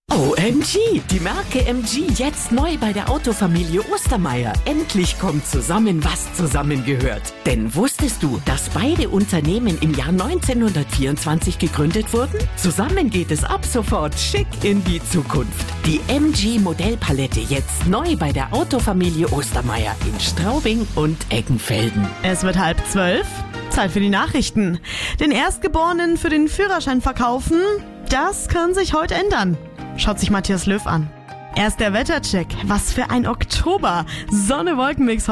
OMG, die Marke MG jetzt neu bei der Autofamilie Ostermeier. Endlich kommt zusammen, was zusammengehört. Denn wusstest du, dass beide Unternehmen im Jahr 1924 gegründet wurden? Zusammen geht es ab sofort schick in die Zukunft. Die MG Modellpalette jetzt neu bei der Autofamilie Ostermeier in Straubing und Eggenfelden. Es wird 11:30. Zeit für die Nachrichten. Den Erstgeborenen für den Führerschein verkaufen, das kann sich heute ändern. Schaut sich Matthias Löw an. Erst der Wettercheck. Was für ein Oktober. Sonne-Wolkenmix